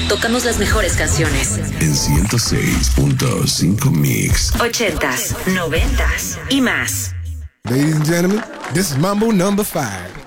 tocamos las mejores canciones. En 106.5 Mix. 80s, 90s y más. Ladies and gentlemen, this is Mambo number 5.